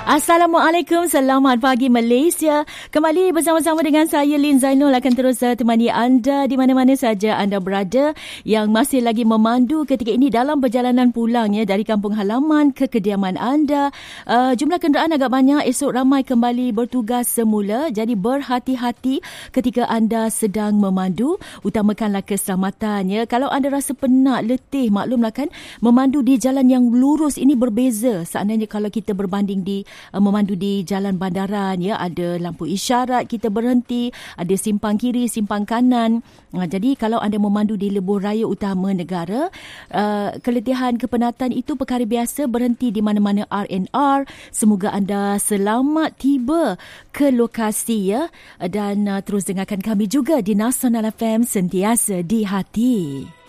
Assalamualaikum, selamat pagi Malaysia. Kembali bersama-sama dengan saya Lin Zainul akan terus temani anda di mana-mana saja anda berada yang masih lagi memandu ketika ini dalam perjalanan pulang ya dari kampung halaman ke kediaman anda. Jumlah kenderaan agak banyak, esok ramai kembali bertugas semula. Jadi berhati-hati ketika anda sedang memandu, utamakanlah keselamatan ya. Kalau anda rasa penat, letih, maklumlah kan memandu di jalan yang lurus ini berbeza. Seandainya kalau kita berbanding memandu di jalan bandaran ya, ada lampu isyarat kita berhenti, ada simpang kiri, simpang kanan. Jadi kalau anda memandu di lebuh raya utama negara, keletihan, kepenatan itu perkara biasa, berhenti di mana-mana R&R. Semoga anda selamat tiba ke lokasi ya, dan terus dengarkan kami juga di Nasional FM, sentiasa di hati.